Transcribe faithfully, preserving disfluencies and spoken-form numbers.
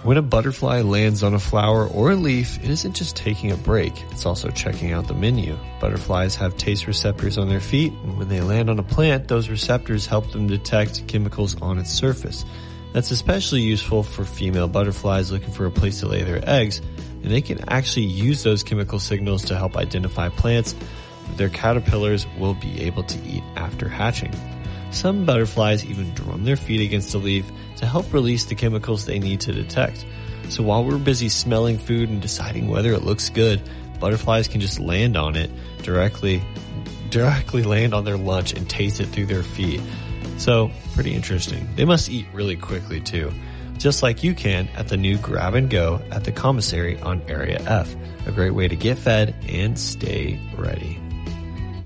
When a butterfly lands on a flower or a leaf, it isn't just taking a break, it's also checking out the menu. Butterflies have taste receptors on their feet, and when they land on a plant, those receptors help them detect chemicals on its surface. That's especially useful for female butterflies looking for a place to lay their eggs, and they can actually use those chemical signals to help identify plants that their caterpillars will be able to eat after hatching. Some butterflies even drum their feet against a leaf to help release the chemicals they need to detect. So while we're busy smelling food and deciding whether it looks good, butterflies can just land on it directly, directly land on their lunch and taste it through their feet. So pretty interesting. They must eat really quickly too, just like you can at the new Grab and Go at the commissary on Area F. A great way to get fed and stay ready.